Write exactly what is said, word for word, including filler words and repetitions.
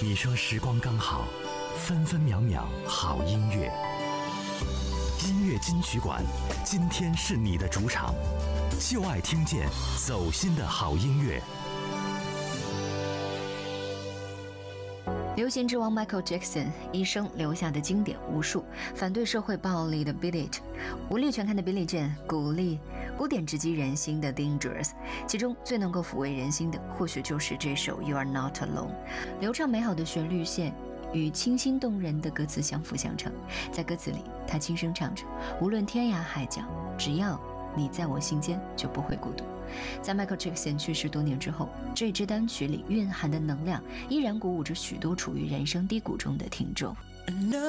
你说时光刚好，分分秒秒好音乐。音乐金曲馆，今天是你的主场，就爱听见走心的好音乐。 流行之王 Michael Jackson 一生留下的经典无数，反对社会暴力的 Beat It， 无力全看的 Billie Jean， 鼓励古典直击人心的 Dangerous， 其中最能够抚慰人心的或许就是这首 You Are Not Alone。 流畅美好的旋律线与清新动人的歌词相辅相成，在歌词里他轻声唱着，无论天涯海角，只要你在我心间就不会孤独。在 Michael Jackson 去世多年之后，这支单曲里蕴含的能量依然鼓舞着许多处于人生低谷中的听众。